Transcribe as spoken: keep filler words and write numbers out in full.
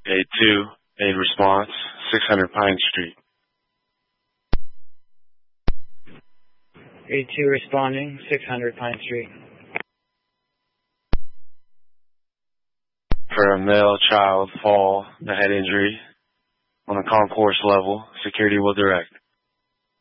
eight two, aid response, six hundred Pine Street. eight two responding, six hundred Pine Street. For a male child fall, the head injury on the concourse level, security will direct.